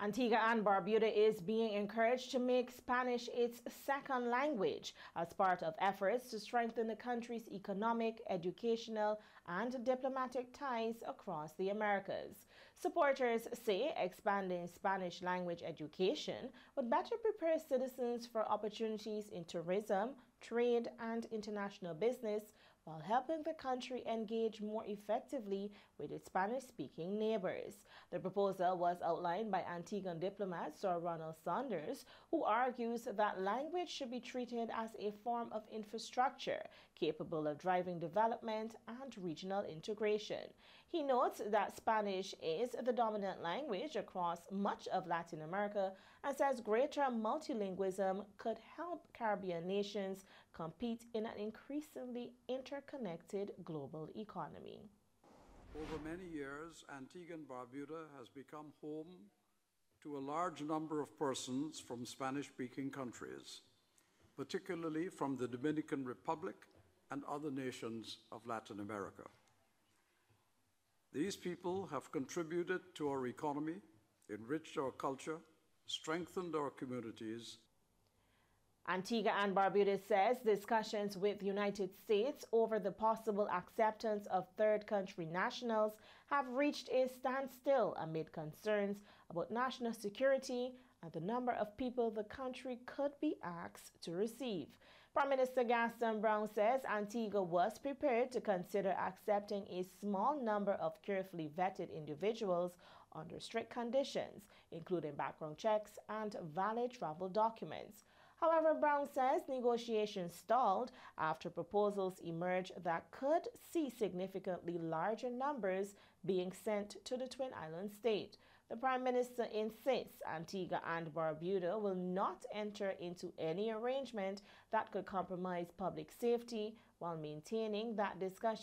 Antigua and Barbuda is being encouraged to make Spanish its second language as part of efforts to strengthen the country's economic, educational, and diplomatic ties across the Americas. Supporters say expanding Spanish language education would better prepare citizens for opportunities in tourism, trade, and international business, while helping the country engage more effectively with its Spanish-speaking neighbors. The proposal was outlined by Antiguan diplomat Sir Ronald Saunders, who argues that language should be treated as a form of infrastructure capable of driving development and regional integration. He notes that Spanish is the dominant language across much of Latin America and says greater multilingualism could help Caribbean nations compete in an increasingly interconnected global economy. Over many years, Antigua and Barbuda has become home to a large number of persons from Spanish-speaking countries, particularly from the Dominican Republic and other nations of Latin America. These people have contributed to our economy, enriched our culture, strengthened our communities. Antigua and Barbuda says discussions with the United States over the possible acceptance of third country nationals have reached a standstill amid concerns about national security and the number of people the country could be asked to receive. Prime Minister Gaston Brown says Antigua was prepared to consider accepting a small number of carefully vetted individuals under strict conditions, including background checks and valid travel documents. However, Brown says negotiations stalled after proposals emerged that could see significantly larger numbers being sent to the Twin Islands state. The Prime Minister insists Antigua and Barbuda will not enter into any arrangement that could compromise public safety while maintaining that discussion